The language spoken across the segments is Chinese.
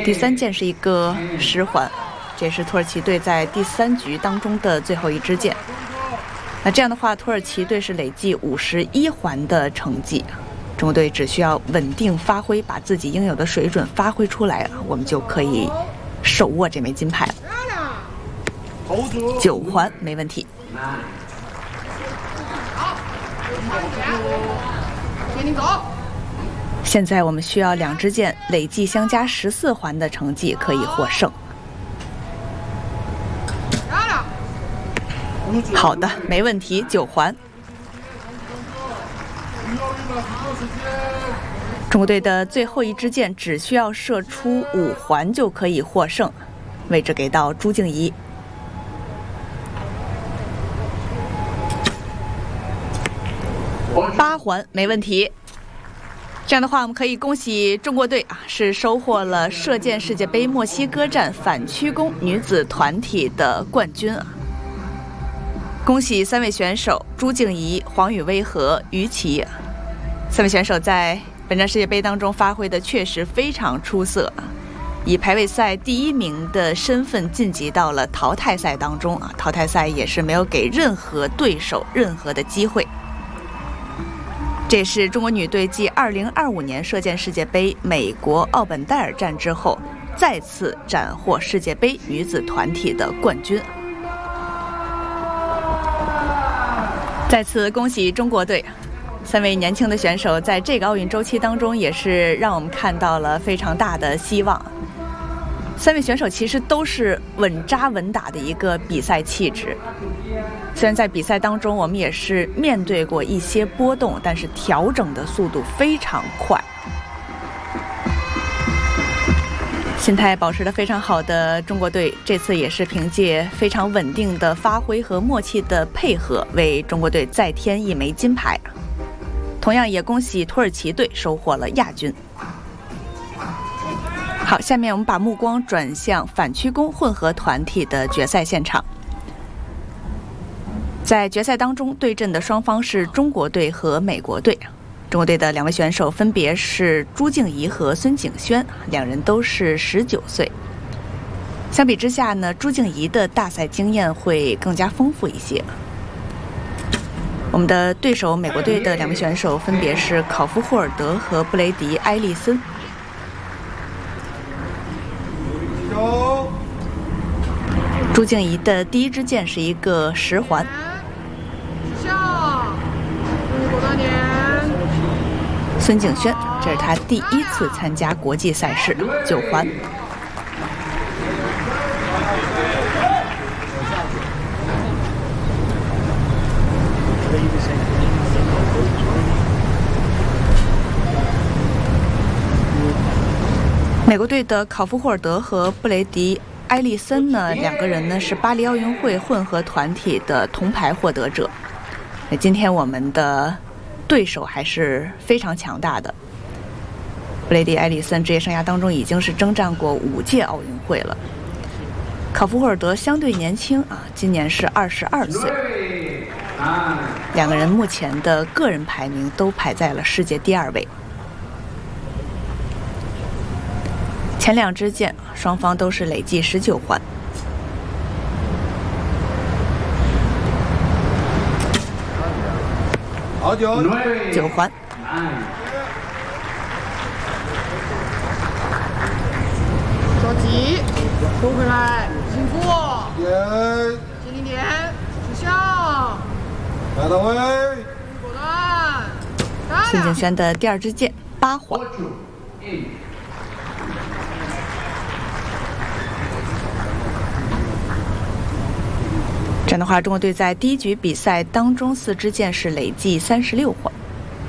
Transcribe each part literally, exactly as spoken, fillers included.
第三件是一个十环，这是土耳其队在第三局当中的最后一支箭。那这样的话，土耳其队是累计五十一环的成绩，中国队只需要稳定发挥，把自己应有的水准发挥出来，我们就可以手握这枚金牌。九环没问题。现在我们需要两支箭累计相加十四环的成绩可以获胜。好的，没问题，九环。中国队的最后一支箭只需要射出五环就可以获胜，位置给到朱静怡。八环没问题。这样的话，我们可以恭喜中国队啊，是收获了射箭世界杯墨西哥站反曲弓女子团体的冠军啊！恭喜三位选手朱静怡、黄雨薇和于琦，三位选手在本站世界杯当中发挥的确实非常出色，以排位赛第一名的身份晋级到了淘汰赛当中啊！淘汰赛也是没有给任何对手任何的机会。这是中国女队继二零二五年射箭世界杯美国奥本戴尔站之后，再次斩获世界杯女子团体的冠军。再次恭喜中国队，三位年轻的选手在这个奥运周期当中，也是让我们看到了非常大的希望。三位选手其实都是稳扎稳打的一个比赛气质。虽然在比赛当中我们也是面对过一些波动，但是调整的速度非常快，心态保持得非常好的中国队，这次也是凭借非常稳定的发挥和默契的配合，为中国队再添一枚金牌。同样也恭喜土耳其队收获了亚军。好，下面我们把目光转向反曲弓混合团体的决赛现场。在决赛当中对阵的双方是中国队和美国队，中国队的两位选手分别是朱静怡和孙景轩，两人都是十九岁。相比之下呢，朱静怡的大赛经验会更加丰富一些。我们的对手美国队的两位选手分别是考夫霍尔德和布雷迪埃利森。朱静怡的第一支箭是一个十环。孙景轩，这是他第一次参加国际赛事，九环。美国队的考夫霍尔德和布雷迪埃利森呢，两个人呢是巴黎奥运会混合团体的铜牌获得者。那今天我们的对手还是非常强大的。布雷迪埃利森职业生涯当中已经是征战过五届奥运会了。考夫霍尔德相对年轻啊，今年是二十二岁。两个人目前的个人排名都排在了世界第二位。前两支箭，双方都是累计十九环。九环。 着急，收回来，辛苦。接零点，指向。 来到位。 果断。 孙景轩的第二支箭，八环。这样的话，中国队在第一局比赛当中四支箭是累计三十六环。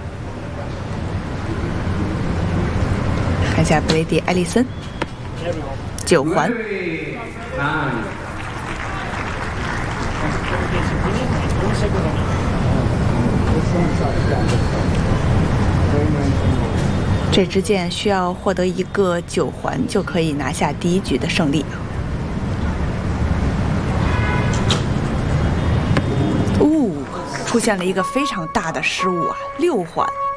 看一下布雷迪埃利森，九环。这支箭需要获得一个九环就可以拿下第一局的胜利。出现了一个非常大的失误啊，六环。